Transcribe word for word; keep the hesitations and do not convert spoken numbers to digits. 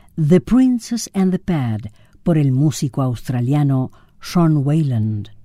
The Princess and the Pad por el músico australiano Sean Wayland.